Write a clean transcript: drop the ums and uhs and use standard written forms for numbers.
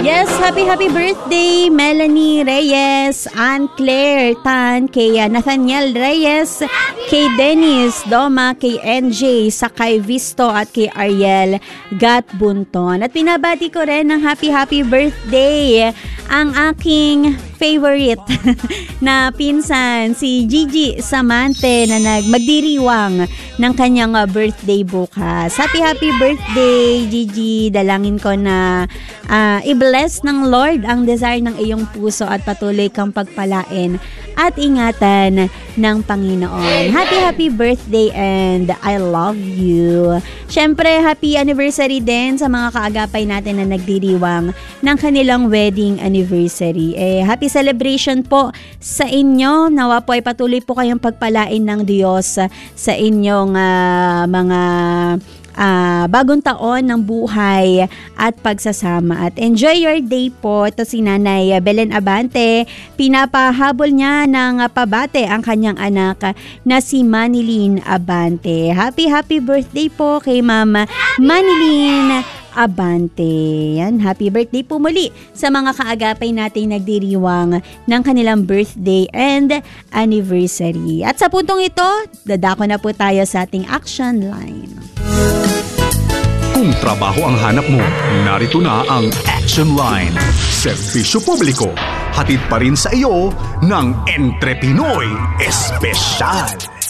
Yes, happy birthday Melanie Reyes, Ann Claire Tan, kay Nathaniel Reyes, kay Dennis Doma, kay NJ, sa kay Visto at kay Ariel Gatbunton. At pinabati ko rin ng happy birthday ang aking favorite na pinsan, si Gigi Samante, na magdiriwang ng kanyang birthday bukas. Happy birthday, Gigi. Dalangin ko na i-bless ng Lord ang desire ng iyong puso at patuloy kang pagpalain at ingatan ng Panginoon. Happy birthday and I love you. Syempre, happy anniversary din sa mga kaagapay natin na nagdiriwang ng kanilang wedding anniversary. Happy celebration po sa inyo. Nawa po ay patuloy po kayong pagpalain ng Diyos sa inyong mga bagong taon ng buhay at pagsasama. At enjoy your day po. Ito si Nanay Belen Abante. Pinapahabol niya ng pabate ang kanyang anak na si Manilyn Abante. Happy birthday po kay Ma'am Manilyn Abante. Yan, happy birthday po muli sa mga kaagapay nating nagdiriwang ng kanilang birthday and anniversary. At sa puntong ito, dadako na po tayo sa ating action line. Kung trabaho ang hanap mo, narito na ang Action Line. Serbisyo publiko, hatid pa rin sa iyo ng Entre Pinoy Espesyal.